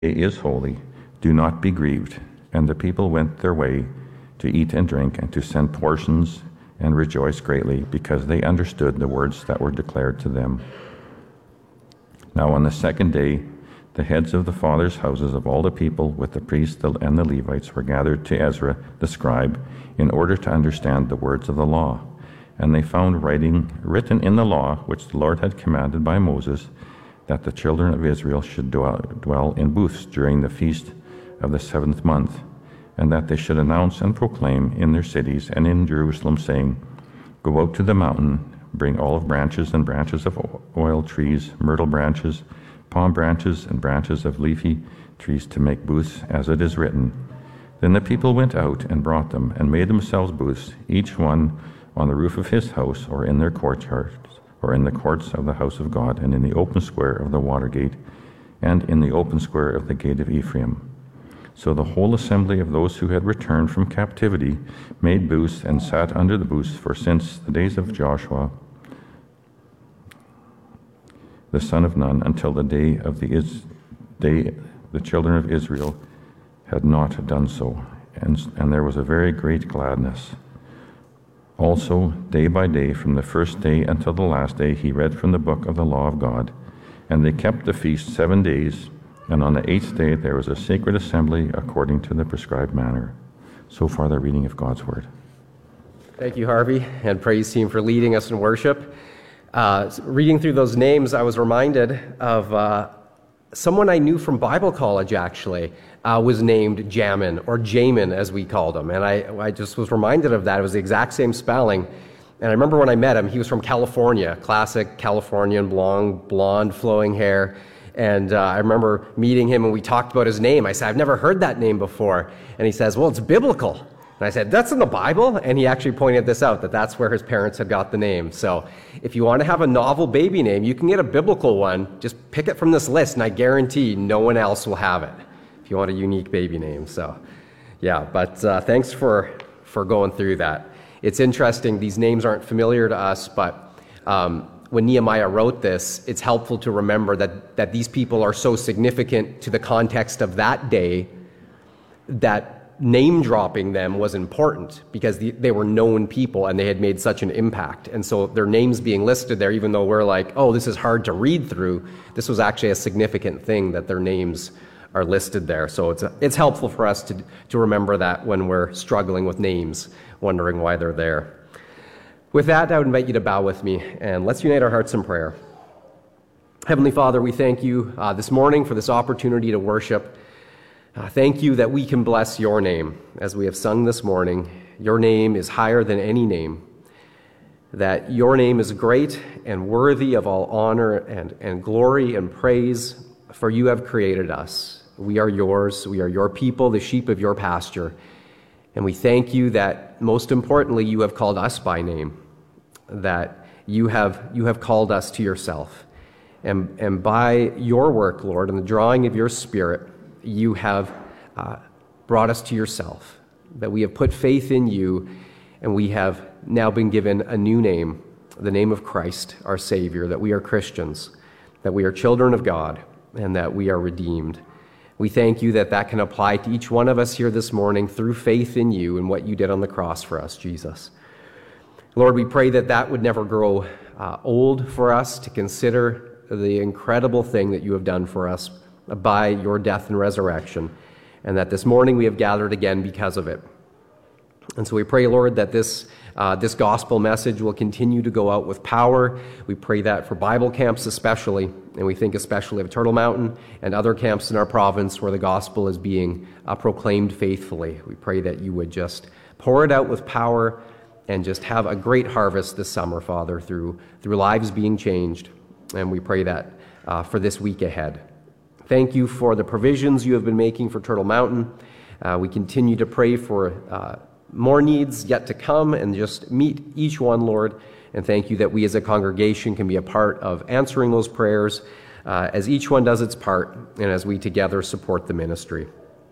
is holy. Do not be grieved. And the people went their way to eat and drink and to send portions and rejoice greatly, because they understood the words that were declared to them. Now on the second day, the heads of the fathers' houses of all the people with the priests and the Levites were gathered to Ezra the scribe in order to understand the words of the law. And they found written in the law, which the Lord had commanded by Moses, that the children of Israel should dwell in booths during the feast of the 7th month, and that they should announce and proclaim in their cities and in Jerusalem, saying, Go out to the mountain, bring olive branches and branches of oil trees, myrtle branches, palm branches, and branches of leafy trees to make booths, as it is written. Then the people went out and brought them, and made themselves booths, each one on the roof of his house, or in their courtyards, or in the courts of the house of God, and in the open square of the water gate, and in the open square of the gate of Ephraim. So the whole assembly of those who had returned from captivity made booths and sat under the booths, for since the days of Joshua, the son of Nun, until the day of the children of Israel had not done so. And there was a very great gladness. Also, day by day, from the first day until the last day, he read from the book of the law of God. And they kept the feast 7 days, and on the 8th day there was a sacred assembly according to the prescribed manner. So far, the reading of God's word. Thank you, Harvey, and praise team for leading us in worship. Reading through those names, I was reminded of someone I knew from Bible college, actually, was named Jamin, or Jamin as we called him. And I just was reminded of that. It was the exact same spelling. And I remember when I met him, he was from California, classic Californian, blonde flowing hair. And I remember meeting him and we talked about his name. I said, I've never heard that name before. And he says, well, it's biblical. And I said, that's in the Bible? And he actually pointed this out, that that's where his parents had got the name. So if you want to have a novel baby name, you can get a biblical one. Just pick it from this list, and I guarantee no one else will have it if you want a unique baby name. So yeah, but thanks for going through that. It's interesting, these names aren't familiar to us, but when Nehemiah wrote this, it's helpful to remember that these people are so significant to the context of that day that name dropping them was important, because they were known people and they had made such an impact. And so their names being listed there, even though we're like, oh, this is hard to read through, this was actually a significant thing that their names are listed there. So it's helpful for us to remember that when we're struggling with names, wondering why they're there. With that, I would invite you to bow with me, and let's unite our hearts in prayer. Heavenly Father, we thank you this morning for this opportunity to worship. Thank you that we can bless your name. As we have sung this morning, your name is higher than any name, that your name is great and worthy of all honor and glory and praise, for you have created us. We are yours. We are your people, the sheep of your pasture. And we thank you that, most importantly, you have called us by name, that you have called us to yourself. And by your work, Lord, and the drawing of your Spirit, you have brought us to yourself, that we have put faith in you, and we have now been given a new name, the name of Christ, our Savior, that we are Christians, that we are children of God, and that we are redeemed. We thank you that can apply to each one of us here this morning through faith in you and what you did on the cross for us, Jesus. Lord, we pray that would never grow old for us, to consider the incredible thing that you have done for us by your death and resurrection, and that this morning we have gathered again because of it. And so we pray, Lord, that this gospel message will continue to go out with power. We pray that for Bible camps especially, and we think especially of Turtle Mountain and other camps in our province where the gospel is being proclaimed faithfully. We pray that you would just pour it out with power and just have a great harvest this summer, Father, through lives being changed. And we pray that for this week ahead. Thank you for the provisions you have been making for Turtle Mountain. We continue to pray for more needs yet to come, and just meet each one, Lord. And thank you that we as a congregation can be a part of answering those prayers as each one does its part, and as we together support the ministry.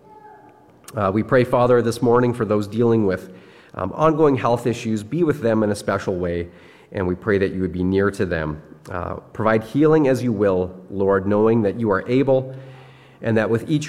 We pray, Father, this morning for those dealing with ongoing health issues. Be with them in a special way, and we pray that you would be near to them. Provide healing as you will, Lord, knowing that you are able, and that with each